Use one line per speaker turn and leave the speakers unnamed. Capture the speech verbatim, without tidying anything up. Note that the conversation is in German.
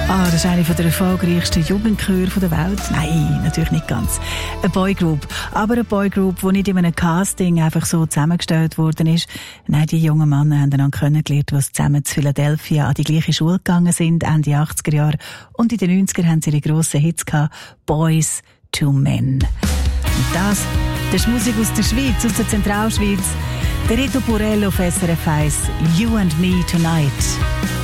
Ah, das ist eine der erfolgreichsten Jugendchöre der Welt. Nein, natürlich nicht ganz. Eine Boygroup. Aber eine Boygroup, die nicht in einem Casting einfach so zusammengestellt worden ist. Nein, die jungen Männer haben dann kennengelernt, die zusammen zu Philadelphia an die gleiche Schule gegangen sind, Ende achtziger Jahre. Und in den neunziger haben sie ihre grossen Hits gehabt. Boys to Men. Und das, das ist Musik aus der Schweiz, aus der Zentralschweiz. Der Rito Purell auf S R F eins. You and Me Tonight.